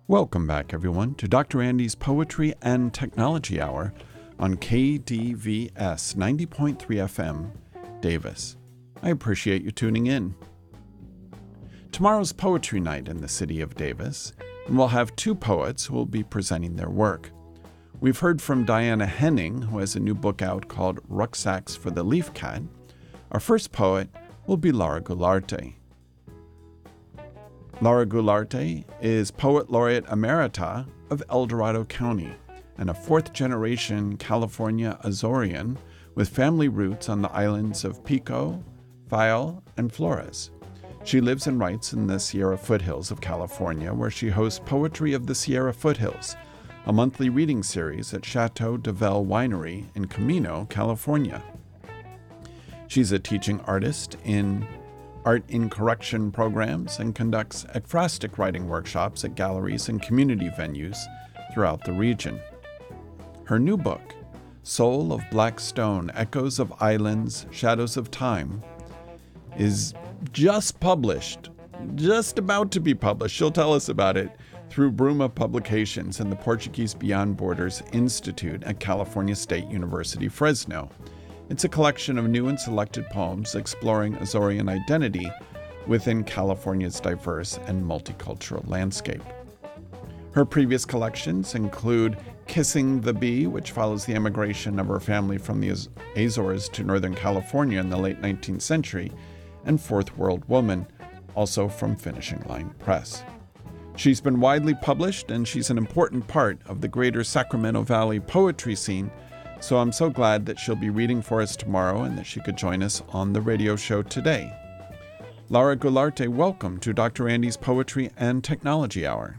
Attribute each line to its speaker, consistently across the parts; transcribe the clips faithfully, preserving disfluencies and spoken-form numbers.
Speaker 1: Welcome back, everyone, to Doctor Andy's Poetry and Technology Hour on K D V S ninety point three F M, Davis. I appreciate you tuning in. Tomorrow's Poetry Night in the city of Davis, and we'll have two poets who will be presenting their work. We've heard from Diana Henning, who has a new book out called Rucksacks for the Leaf Cat. Our first poet will be Laura Goularte. Laura Goularte is Poet Laureate Emerita of El Dorado County and a fourth-generation California Azorean with family roots on the islands of Pico, Fayal, and Flores. She lives and writes in the Sierra Foothills of California, where she hosts Poetry of the Sierra Foothills, a monthly reading series at Chateau de Vel Winery in Camino, California. She's a teaching artist in Art in Correction programs and conducts ekphrastic writing workshops at galleries and community venues throughout the region. Her new book, Soul of Black Stone, Echoes of Islands, Shadows of Time, is just published, just about to be published. She'll tell us about it through Bruma Publications and the Portuguese Beyond Borders Institute at California State University, Fresno. It's a collection of new and selected poems exploring Azorean identity within California's diverse and multicultural landscape. Her previous collections include Kissing the Bee, which follows the emigration of her family from the Azores to Northern California in the late nineteenth century, and Fourth World Woman, also from Finishing Line Press. She's been widely published, and she's an important part of the greater Sacramento Valley poetry scene, so I'm so glad that she'll be reading for us tomorrow and that she could join us on the radio show today. Laura Goularte, welcome to Doctor Andy's Poetry and Technology Hour.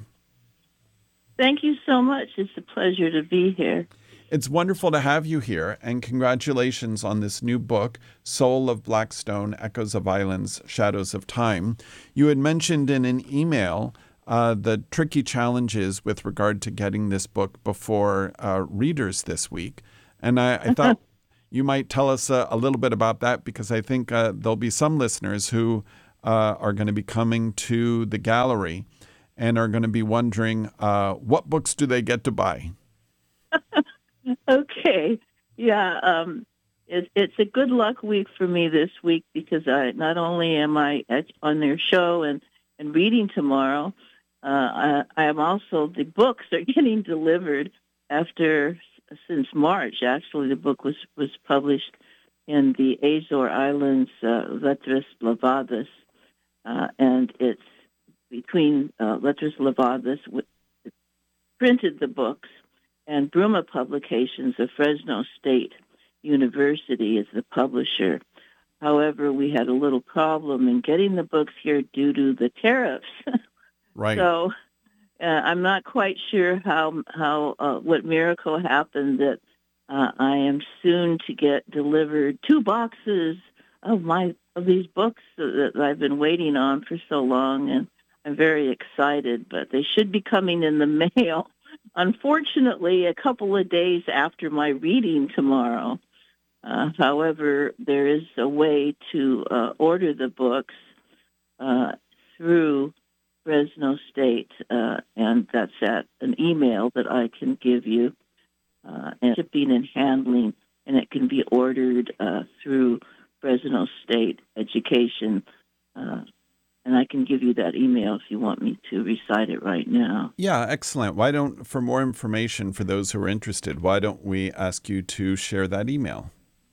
Speaker 2: Thank you so much. It's a pleasure to be here.
Speaker 1: It's wonderful to have you here, and congratulations on this new book, Soul of Black Stone, Echoes of Islands, Shadows of Time. You had mentioned in an email uh, the tricky challenges with regard to getting this book before uh, readers this week. And I, I thought you might tell us a, a little bit about that, because I think uh, there'll be some listeners who uh, are going to be coming to the gallery and are going to be wondering, uh, what books do they get to buy?
Speaker 2: Okay. Yeah, um, it, it's a good luck week for me this week, because I not only am I at, on their show and, and reading tomorrow, uh, I, I am also, the books are getting delivered after since March. Actually, the book was, was published in the Azore Islands, uh, Letras Lavadas, uh, and it's between uh, Letras Lavadas, which printed the books, and Bruma Publications of Fresno State University is the publisher. However, we had a little problem in getting the books here due to the tariffs.
Speaker 1: Right.
Speaker 2: So Uh, I'm not quite sure how how uh, what miracle happened that uh, I am soon to get delivered two boxes of my of these books that I've been waiting on for so long, and I'm very excited. But they should be coming in the mail. Unfortunately, a couple of days after my reading tomorrow. Uh, however, there is a way to uh, order the books uh, through Fresno State, uh, and that's at an email that I can give you, uh, and shipping and handling, and it can be ordered uh, through Fresno State Education, uh, and I can give you that email if you want me to recite it right now.
Speaker 1: Yeah, excellent. Why don't, for more information for those who are interested, why don't we ask you to share that email?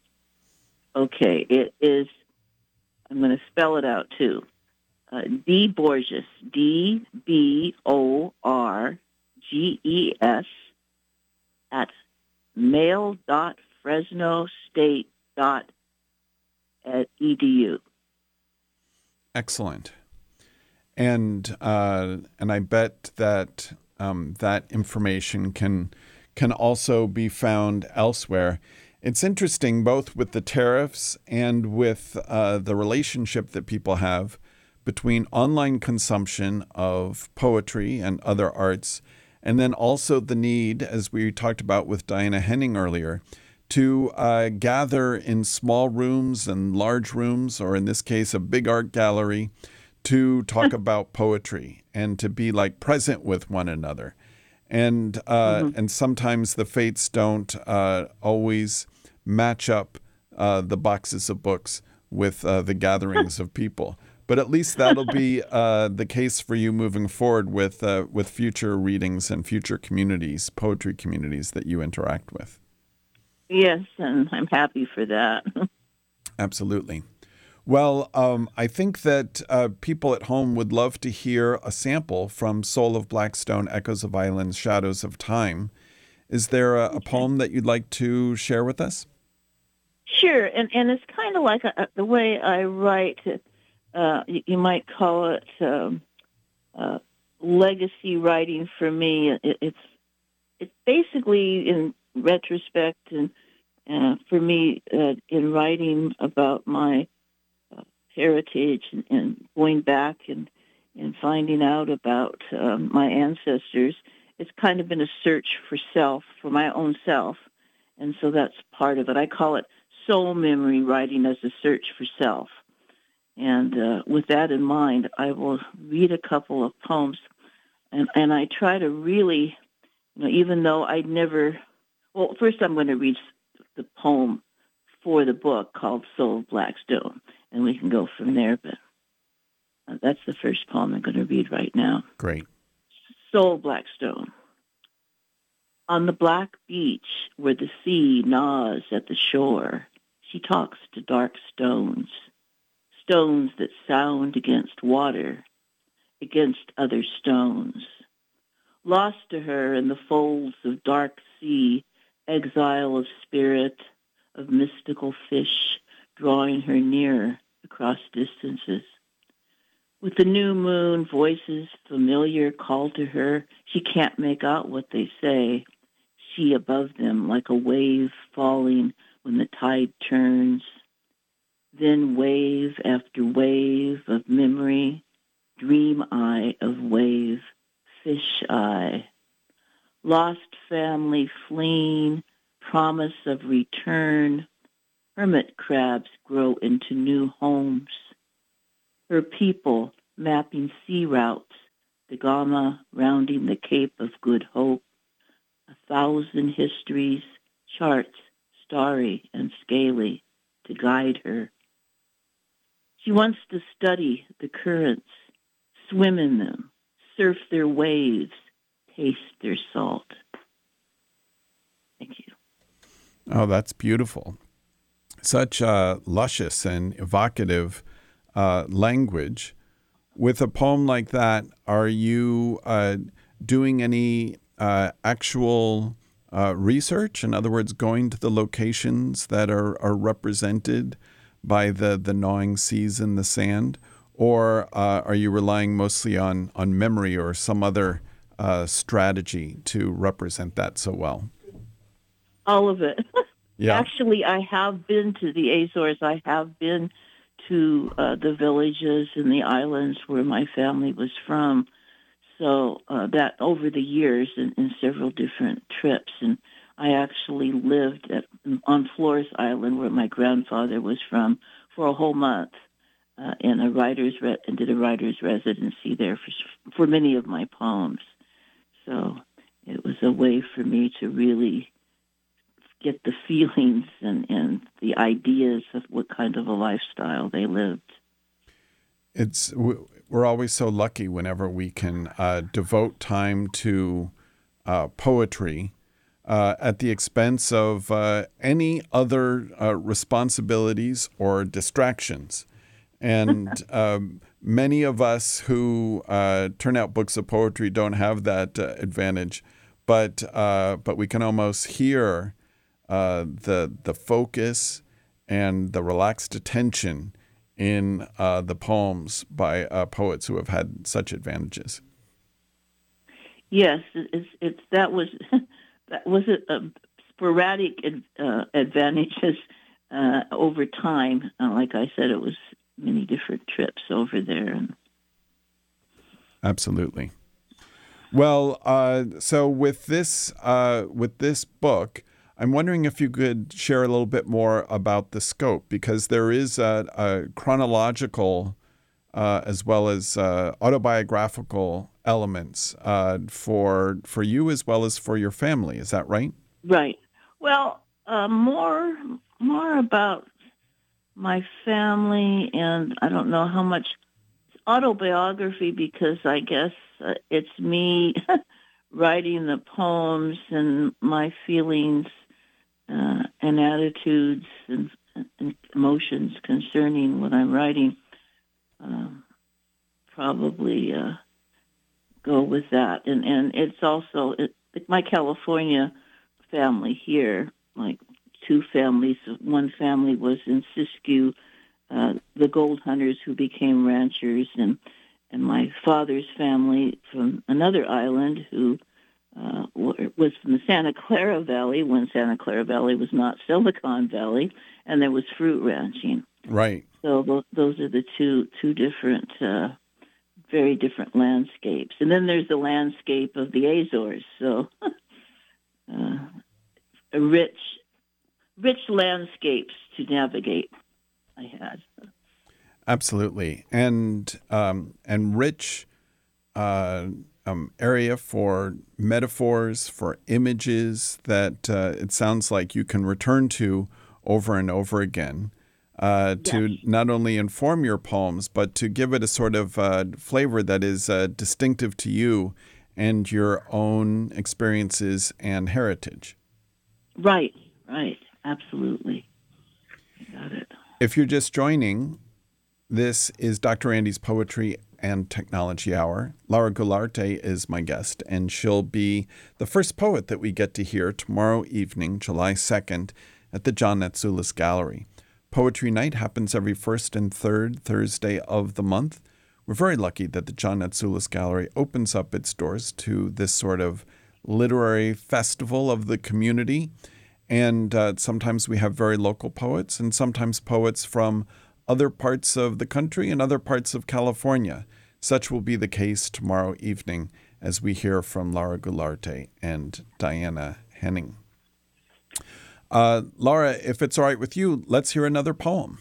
Speaker 2: Okay, it is, I'm going to spell it out too. Uh, D. Borges, D B O R G E S, at mail dot fresno state dot e d u.
Speaker 1: Excellent. And uh, and I bet that um, that information can can also be found elsewhere. It's interesting, both with the tariffs and with uh, the relationship that people have between online consumption of poetry and other arts, and then also the need, as we talked about with Diana Henning earlier, to uh, gather in small rooms and large rooms, or in this case, a big art gallery, to talk about poetry and to be like present with one another. And uh,
Speaker 2: Mm-hmm.
Speaker 1: and sometimes the fates don't uh, always match up uh, the boxes of books with uh, the gatherings of people. But at least that'll be uh, the case for you moving forward with uh, with future readings and future communities, poetry communities that you interact with.
Speaker 2: Yes, and I'm happy for that.
Speaker 1: Absolutely. Well, um, I think that uh, people at home would love to hear a sample from Soul of Blackstone, Echoes of Islands, Shadows of Time. Is there a, a poem that you'd like to share with us?
Speaker 2: Sure, and, and it's kind of like a, the way I write. Uh, you, you might call it um, uh, legacy writing for me. It, it's it's basically, in retrospect, and uh, for me, uh, in writing about my uh, heritage and, and going back and and finding out about um, my ancestors, it's kind of been a search for self, for my own self, and so that's part of it. I call it soul memory writing as a search for self. And uh, with that in mind, I will read a couple of poems, and, and I try to really, you know, even though I never, well, first I'm going to read the poem for the book called Soul of Blackstone, and we can go from there, but uh, that's the first poem I'm going to read right now.
Speaker 1: Great.
Speaker 2: Soul Blackstone. On the black beach where the sea gnaws at the shore, she talks to dark stones. Stones that sound against water, against other stones. Lost to her in the folds of dark sea, exile of spirit, of mystical fish, drawing her nearer across distances. With the new moon, voices familiar call to her. She can't make out what they say. She above them like a wave falling when the tide turns. Then wave after wave of memory, dream eye of wave, fish eye. Lost family fleeing, promise of return. Hermit crabs grow into new homes. Her people mapping sea routes, the Gama rounding the Cape of Good Hope. A thousand histories, charts, starry and scaly, to guide her. She wants to study the currents, swim in them, surf their waves, taste their salt. Thank you.
Speaker 1: Oh, that's beautiful. Such uh, luscious and evocative uh, language. With a poem like that, are you uh, doing any uh, actual uh, research? In other words, going to the locations that are, are represented by the, the gnawing seas in the sand? Or uh, are you relying mostly on, on memory or some other uh, strategy to represent that so well?
Speaker 2: All of it.
Speaker 1: Yeah.
Speaker 2: Actually, I have been to the Azores. I have been to uh, the villages and the islands where my family was from. So uh, that over the years in, in several different trips. And I actually lived at, on Flores Island, where my grandfather was from, for a whole month, uh, in a writer's re- and did a writer's residency there for for many of my poems. So it was a way for me to really get the feelings and, and the ideas of what kind of a lifestyle they lived.
Speaker 1: It's we're always so lucky whenever we can uh, devote time to uh, poetry uh, at the expense of uh, any other uh, responsibilities or distractions. And um, many of us who uh, turn out books of poetry don't have that uh, advantage, but uh, but we can almost hear uh, the the focus and the relaxed attention in uh, the poems by uh, poets who have had such advantages.
Speaker 2: Yes, it's it's that was that was a, a sporadic uh, advantages uh, over time. Uh, like I said, it was many different trips over there. And
Speaker 1: absolutely. Well, uh, so with this uh, with this book, I'm wondering if you could share a little bit more about the scope, because there is a, a chronological uh, as well as uh, autobiographical elements uh, for for you as well as for your family. Is that right?
Speaker 2: Right. Well, uh, more more about my family, and I don't know how much autobiography, because I guess uh, it's me writing the poems and my feelings uh, and attitudes and, and emotions concerning what I'm writing. Uh, probably uh, go with that, and and it's also it, my California family here, like two families. One family was in Siskiyou, uh, the gold hunters who became ranchers, and and my father's family from another island who uh, was from the Santa Clara Valley when Santa Clara Valley was not Silicon Valley, and there was fruit ranching.
Speaker 1: Right.
Speaker 2: So th- those are the two two different, uh, very different landscapes. And then there's the landscape of the Azores. So uh, a rich, rich landscapes to navigate. I had.
Speaker 1: Absolutely, and um, and rich uh, um, area for metaphors, for images that uh, it sounds like you can return to over and over again uh,
Speaker 2: Yes.
Speaker 1: to not only inform your poems, but to give it a sort of uh, flavor that is uh, distinctive to you and your own experiences and heritage.
Speaker 2: Right, right, absolutely. I got it.
Speaker 1: If you're just joining, this is Doctor Andy's Poetry and Technology Hour. Laura Gularte is my guest, and she'll be the first poet that we get to hear tomorrow evening, July second, at the John Natsoulis Gallery. Poetry Night happens every first and third Thursday of the month. We're very lucky that the John Natsoulis Gallery opens up its doors to this sort of literary festival of the community. And uh, sometimes we have very local poets, and sometimes poets from other parts of the country and other parts of California. Such will be the case tomorrow evening as we hear from Laura Gularte and Diana Henning. Uh, Laura, if it's all right with you, let's hear another poem.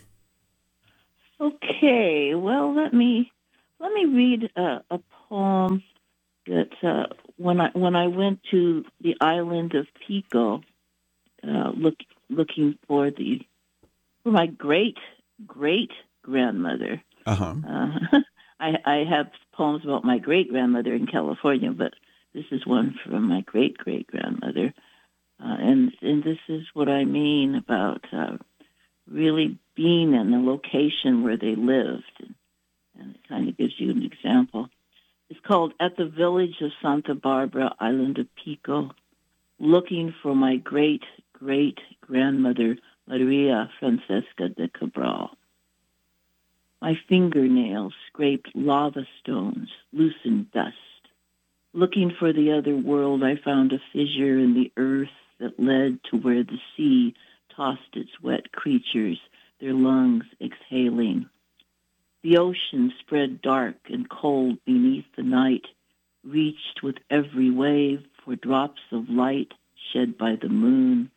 Speaker 2: Okay, well, let me let me read a, a poem that uh, when I when I went to the island of Pico, uh, look looking for the for my great great grandmother.
Speaker 1: Uh-huh.
Speaker 2: Uh, I, I have poems about my great grandmother in California, but this is one from my great great grandmother, uh, and and this is what I mean about uh, really being in the location where they lived, and, and it kind of gives you an example. It's called At the Village of Santa Barbara, Island of Pico, looking for my great great grandmother Maria Francesca de Cabral. My fingernails scraped lava stones, loosened dust. Looking for the other world, I found a fissure in the earth that led to where the sea tossed its wet creatures, their lungs exhaling. The ocean spread dark and cold beneath the night, reached with every wave for drops of light shed by the moon.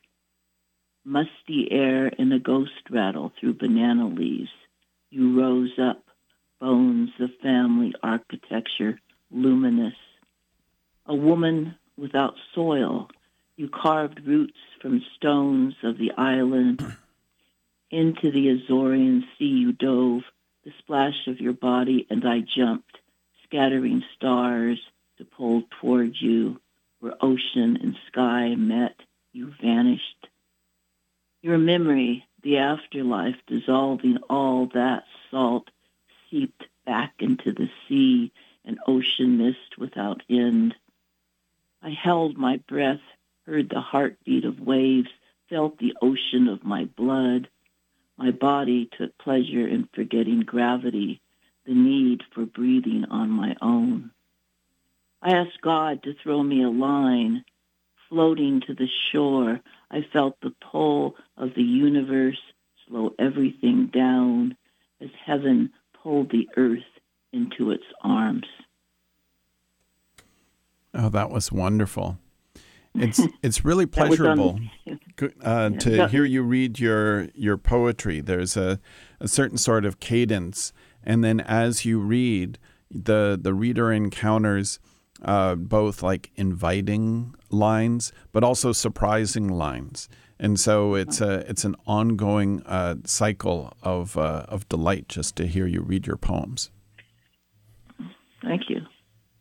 Speaker 2: Musty air in a ghost rattle through banana leaves. You rose up, bones of family architecture, luminous. A woman without soil, you carved roots from stones of the island. Into the Azorean Sea you dove, the splash of your body, and I jumped, scattering stars to pull toward you. Where ocean and sky met, you vanished. Your memory, the afterlife, dissolving all that salt, seeped back into the sea, an ocean mist without end. I held my breath, heard the heartbeat of waves, felt the ocean of my blood. My body took pleasure in forgetting gravity, the need for breathing on my own. I asked God to throw me a line. Floating to the shore, I felt the pull of the universe slow everything down as heaven pulled the earth into its arms.
Speaker 1: Oh, that was wonderful. It's it's really pleasurable uh, to hear you read your your poetry. There's a, a certain sort of cadence And then as you read, the, the reader encounters uh, both like inviting lines, but also surprising lines. And so it's a it's an ongoing uh, cycle of uh, of delight just to hear you read your poems.
Speaker 2: Thank you.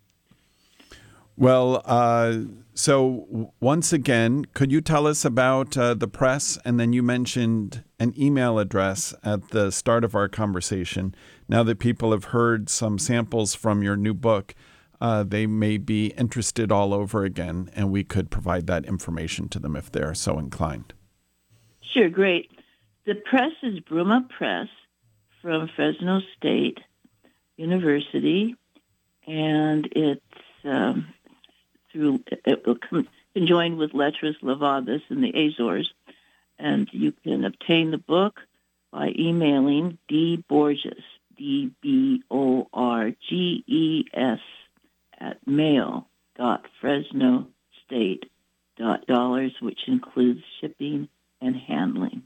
Speaker 1: Well, uh, so once again, could you tell us about uh, the press? And then you mentioned an email address at the start of our conversation. Now that people have heard some samples from your new book, uh, they may be interested all over again, and we could provide that information to them if they're so inclined.
Speaker 2: Sure, great. The press is Bruma Press from Fresno State University, and it's um, through it will come conjoined with Letras Lavadas in the Azores, and you can obtain the book by emailing D Borges, D B O R G E S, at mail dot fresno state dot dollars, which includes shipping and handling.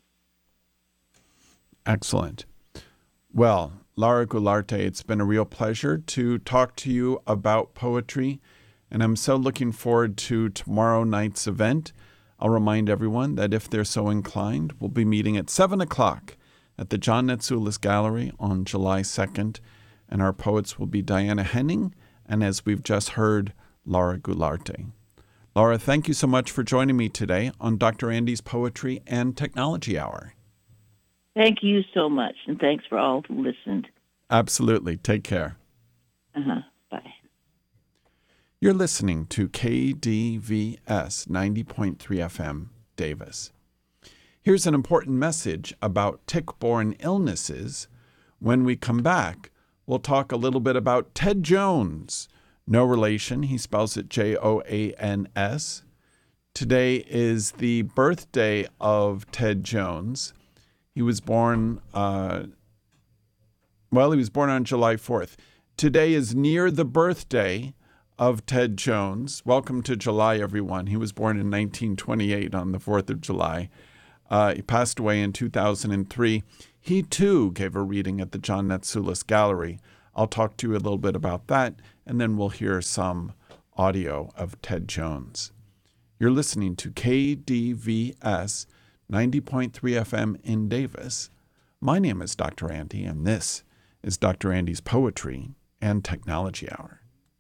Speaker 1: Excellent. Well, Laura Gularte, it's been a real pleasure to talk to you about poetry, and I'm so looking forward to tomorrow night's event. I'll remind everyone that if they're so inclined, we'll be meeting at seven o'clock at the John Netzoulis Gallery on July second, and our poets will be Diana Henning and, as we've just heard, Laura Gularte. Laura, thank you so much for joining me today on Doctor Andy's Poetry and Technology Hour.
Speaker 2: Thank you so much, and thanks for all who listened.
Speaker 1: Absolutely. Take care.
Speaker 2: Uh-huh. Bye.
Speaker 1: You're listening to K D V S ninety point three F M, Davis. Here's an important message about tick-borne illnesses. When we come back, we'll talk a little bit about Ted Joans. No relation. He spells it J O A N S. Today is the birthday of Ted Joans. He was born, uh, well, he was born on July fourth. Today is near the birthday of Ted Joans. Welcome to July, everyone. He was born in nineteen twenty-eight on the fourth of July. Uh, he passed away in two thousand three. He, too, gave a reading at the John Netzoulis Gallery. I'll talk to you a little bit about that, and then we'll hear some audio of Ted Joans. You're listening to K D V S ninety point three F M in Davis. My name is Doctor Andy, and this is Doctor Andy's Poetry and Technology Hour.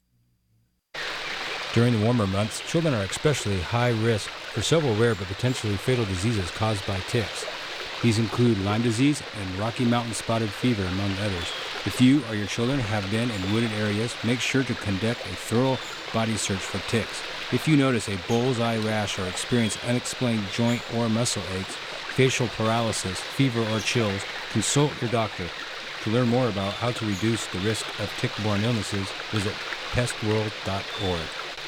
Speaker 3: During the warmer months, children are especially high risk for several rare but potentially fatal diseases caused by ticks. These include Lyme disease and Rocky Mountain spotted fever, among others. If you or your children have been in wooded areas, make sure to conduct a thorough body search for ticks. If you notice a bullseye rash or experience unexplained joint or muscle aches, facial paralysis, fever, or chills, consult your doctor. To learn more about how to reduce the risk of tick-borne illnesses, visit pest world dot org.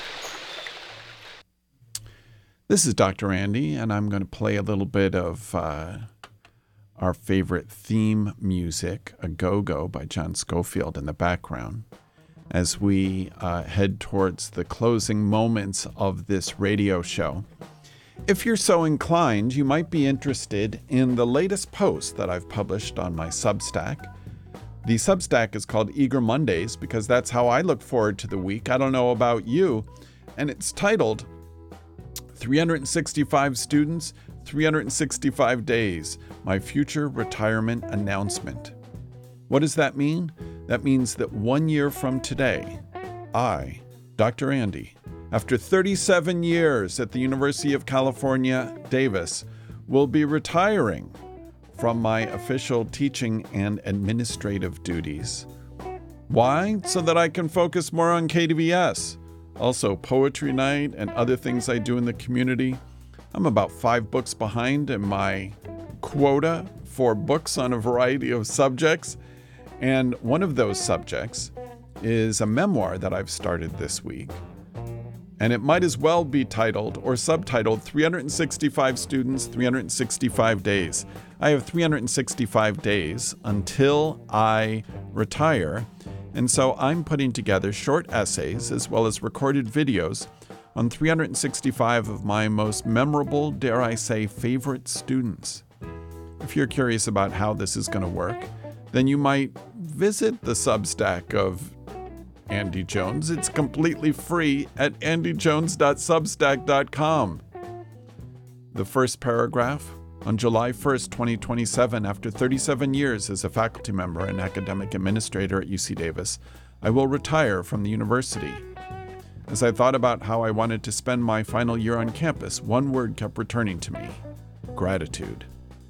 Speaker 1: This is Doctor Andy, and I'm going to play a little bit of uh, our favorite theme music, A Go-Go by John Scofield, in the background as we uh, head towards the closing moments of this radio show. If you're so inclined, you might be interested in the latest post that I've published on my Substack. The Substack is called Eager Mondays because that's how I look forward to the week. I don't know about you. And it's titled three hundred sixty-five Students, three hundred sixty-five Days, My Future Retirement Announcement. What does that mean? That means that one year from today, I, Doctor Andy, after thirty-seven years at the University of California, Davis, will be retiring from my official teaching and administrative duties. Why? So that I can focus more on K D V S. Also, poetry night and other things I do in the community. I'm about five books behind in my quota for books on a variety of subjects. And one of those subjects is a memoir that I've started this week. And it might as well be titled or subtitled three hundred sixty-five Students, three hundred sixty-five Days. I have three hundred sixty-five days until I retire. And so I'm putting together short essays as well as recorded videos on three hundred sixty-five of my most memorable, dare I say, favorite students. If you're curious about how this is going to work, then you might visit the Substack of Andy Jones. It's completely free at andy jones dot substack dot com. The first paragraph: on July first, twenty twenty-seven, after thirty-seven years as a faculty member and academic administrator at U C Davis, I will retire from the university. As I thought about how I wanted to spend my final year on campus, one word kept returning to me: gratitude.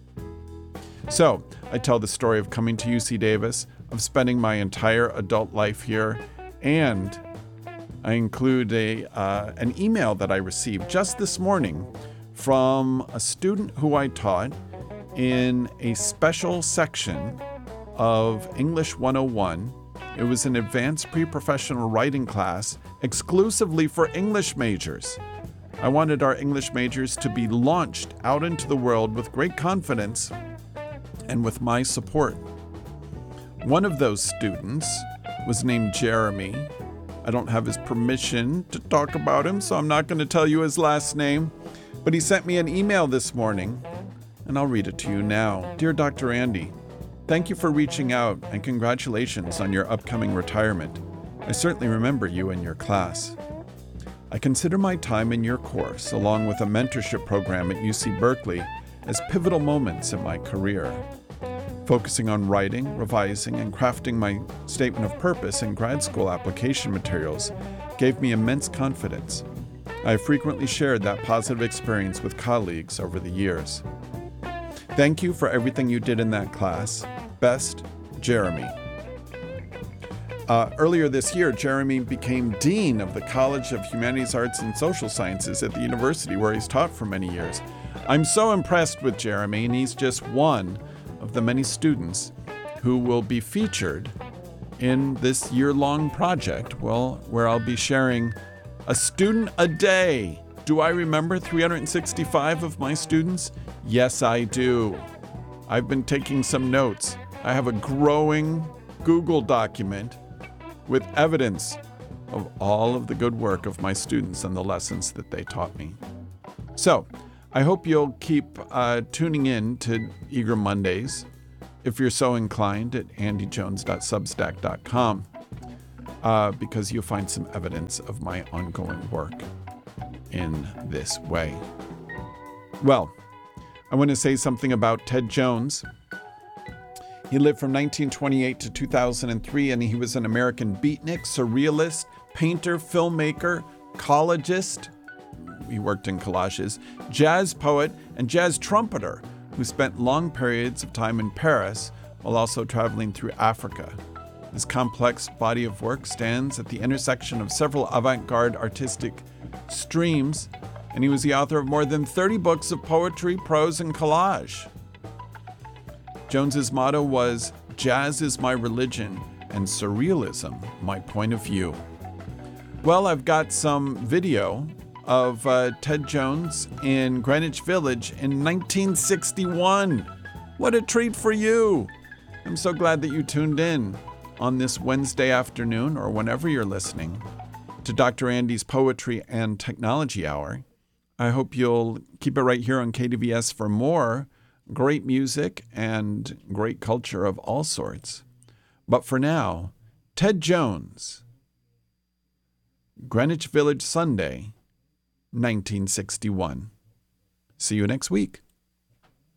Speaker 1: So, I tell the story of coming to U C Davis, of spending my entire adult life here, and I include a uh, an email that I received just this morning from a student who I taught in a special section of English one oh one. It was an advanced pre-professional writing class exclusively for English majors. I wanted our English majors to be launched out into the world with great confidence and with my support. One of those students was named Jeremy. I don't have his permission to talk about him, so I'm not going to tell you his last name. But he sent me an email this morning, and I'll read it to you now. Dear Doctor Andy, thank you for reaching out, and congratulations on your upcoming retirement. I certainly remember you and your class. I consider my time in your course, along with a mentorship program at U C Berkeley, as pivotal moments in my career. Focusing on writing, revising, and crafting my statement of purpose and grad school application materials gave me immense confidence. I have frequently shared that positive experience with colleagues over the years. Thank you for everything you did in that class. Best, Jeremy. Uh, earlier this year, Jeremy became Dean of the College of Humanities, Arts, and Social Sciences at the university where he's taught for many years. I'm so impressed with Jeremy, and he's just one of the many students who will be featured in this year-long project, well, where I'll be sharing a student a day. Do I remember three hundred sixty-five of my students? Yes, I do. I've been taking some notes. I have a growing Google document with evidence of all of the good work of my students and the lessons that they taught me. So, I hope you'll keep uh, tuning in to Eager Mondays, if you're so inclined, at andy jones dot substack dot com, uh, because you'll find some evidence of my ongoing work in this way. Well, I want to say something about Ted Jones. He lived from nineteen twenty-eight to two thousand three, and he was an American beatnik, surrealist, painter, filmmaker, collagist. He worked in collages, jazz poet, and jazz trumpeter who spent long periods of time in Paris while also traveling through Africa. His complex body of work stands at the intersection of several avant-garde artistic streams, and he was the author of more than thirty books of poetry, prose, and collage. Jones's motto was, "Jazz is my religion, and surrealism my point of view." Well, I've got some video of uh, Ted Jones in Greenwich Village in nineteen sixty-one. What a treat for you! I'm so glad that you tuned in on this Wednesday afternoon, or whenever you're listening, to Doctor Andy's Poetry and Technology Hour. I hope you'll keep it right here on K D V S for more great music and great culture of all sorts. But for now, Ted Jones, Greenwich Village Sunday, nineteen sixty-one. See you next week.